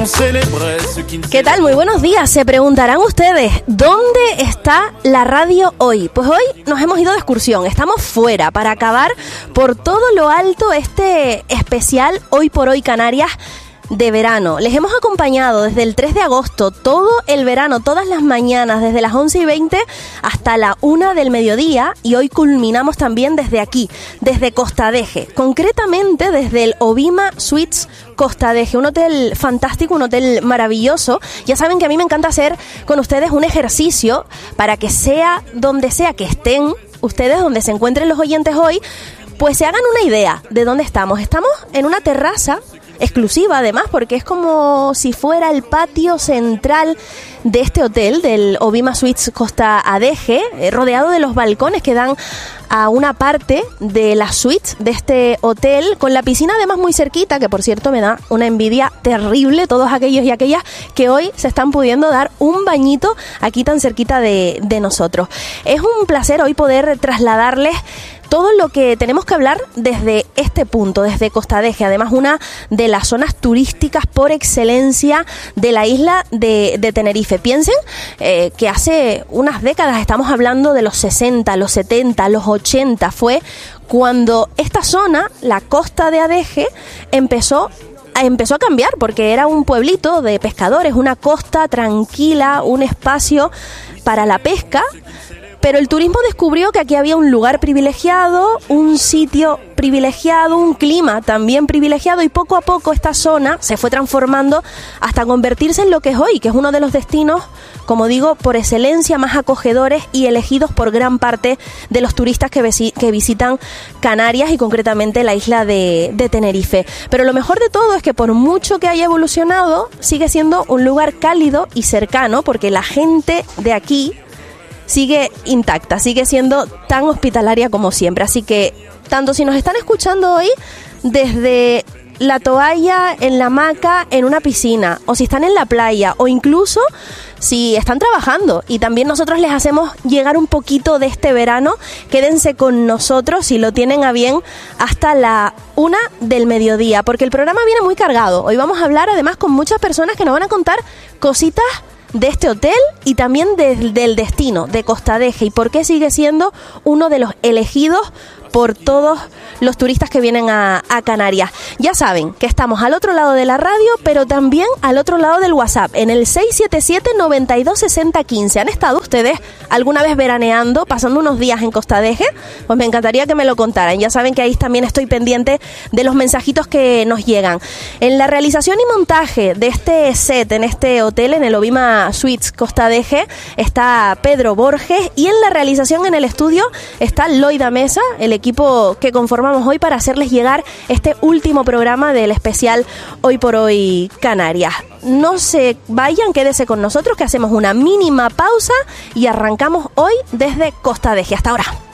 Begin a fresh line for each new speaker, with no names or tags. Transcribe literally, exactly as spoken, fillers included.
¿Qué tal? Muy buenos días. Se preguntarán ustedes, ¿dónde está la radio hoy? Pues hoy nos hemos ido de excursión, estamos fuera para acabar por todo lo alto este especial Hoy por Hoy Canarias de verano. Les hemos acompañado desde el tres de agosto, todo el verano, todas las mañanas, desde las once y veinte hasta la una del mediodía, y hoy culminamos también desde aquí, desde Costa Deje, concretamente desde el Obima Suites Costa Deje, un hotel fantástico, un hotel maravilloso. Ya saben que a mí me encanta hacer con ustedes un ejercicio para que sea donde sea que estén ustedes, donde se encuentren los oyentes hoy, pues se hagan una idea de dónde estamos. Estamos en una terraza exclusiva, además, porque es como si fuera el patio central de este hotel, del Obima Suites Costa Deje, eh, rodeado de los balcones que dan a una parte de la suite de este hotel, con la piscina además muy cerquita, que por cierto me da una envidia terrible todos aquellos y aquellas que hoy se están pudiendo dar un bañito aquí tan cerquita de, de nosotros. Es un placer hoy poder trasladarles todo lo que tenemos que hablar desde este punto, desde Costa Deje, además una de las zonas turísticas por excelencia de la isla de, de Tenerife. Piensen eh, que hace unas décadas, estamos hablando de los sesenta, los setenta, los ochenta, fue cuando esta zona, la costa de Adeje, empezó empezó a cambiar, porque era un pueblito de pescadores, una costa tranquila, un espacio para la pesca. Pero el turismo descubrió que aquí había un lugar privilegiado, un sitio privilegiado, un clima también privilegiado, y poco a poco esta zona se fue transformando hasta convertirse en lo que es hoy, que es uno de los destinos, como digo, por excelencia más acogedores y elegidos por gran parte de los turistas que, visi- que visitan Canarias y concretamente la isla de, de Tenerife. Pero lo mejor de todo es que por mucho que haya evolucionado, sigue siendo un lugar cálido y cercano, porque la gente de aquí sigue intacta, sigue siendo tan hospitalaria como siempre. Así que, tanto si nos están escuchando hoy desde la toalla, en la hamaca, en una piscina, o si están en la playa, o incluso si están trabajando y también nosotros les hacemos llegar un poquito de este verano, quédense con nosotros si lo tienen a bien hasta la una del mediodía, porque el programa viene muy cargado. Hoy vamos a hablar además con muchas personas que nos van a contar cositas de este hotel y también de, del destino de Costa Deje y por qué sigue siendo uno de los elegidos por todos los turistas que vienen a, a Canarias. Ya saben que estamos al otro lado de la radio, pero también al otro lado del WhatsApp, en el seis siete siete, noventa y dos, sesenta, quince. ¿Han estado ustedes alguna vez veraneando, pasando unos días en Costa Deje? Pues me encantaría que me lo contaran. Ya saben que ahí también estoy pendiente de los mensajitos que nos llegan. En la realización y montaje de este set, en este hotel, en el Obima Suites Costa Deje, está Pedro Borges, y en la realización en el estudio está Loida Mesa, el equipo que conformamos hoy para hacerles llegar este último programa del especial Hoy por Hoy Canarias. No se vayan, quédese con nosotros que hacemos una mínima pausa y arrancamos hoy desde Costa Deje. Hasta ahora.